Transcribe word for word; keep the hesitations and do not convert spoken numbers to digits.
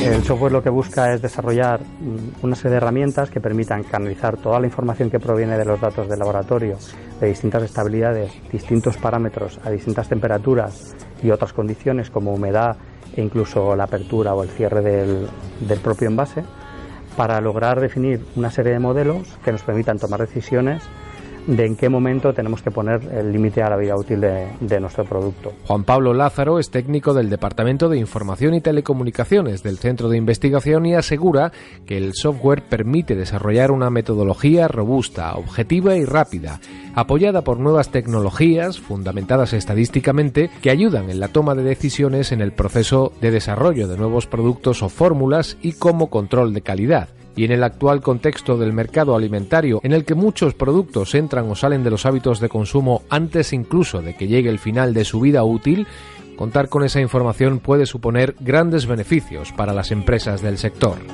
El software lo que busca es desarrollar una serie de herramientas que permitan canalizar toda la información que proviene de los datos del laboratorio, de distintas estabilidades, distintos parámetros a distintas temperaturas y otras condiciones como humedad e incluso la apertura o el cierre del, del propio envase, para lograr definir una serie de modelos que nos permitan tomar decisiones de en qué momento tenemos que poner el límite a la vida útil de, de nuestro producto. Juan Pablo Lázaro es técnico del Departamento de Información y Telecomunicaciones del Centro de Investigación y asegura que el software permite desarrollar una metodología robusta, objetiva y rápida, apoyada por nuevas tecnologías fundamentadas estadísticamente que ayudan en la toma de decisiones en el proceso de desarrollo de nuevos productos o fórmulas y como control de calidad. Y en el actual contexto del mercado alimentario, en el que muchos productos entran o salen de los hábitos de consumo antes incluso de que llegue el final de su vida útil, contar con esa información puede suponer grandes beneficios para las empresas del sector.